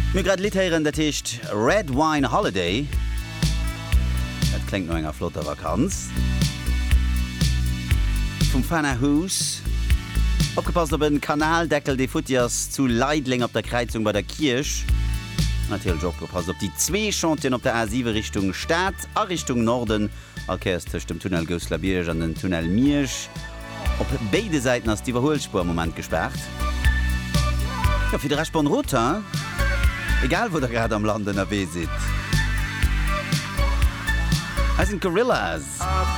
Mir grad Liieren der Tischcht Red Wine Holiday. Dat klingt no enger flotter Vakanz. Vom Fannerhus. Opgepasst op den Kanaldeckel de Futtiers zu Leidling op der Kreuzung bei der Kirch. Natürlich opgepasst op die 2 Chantien op der A7 Richtung Stadt, a Richtung Norden, alkeerstech dem Tunnel Gösler Biersch an den Tunnel Miersch. Op beide Seiten ass die Überholspur im Moment gesperrt. Ja, für die Restbahn Route, egal wo der gerade am Land in der W sitzt. Das sind Gorillas.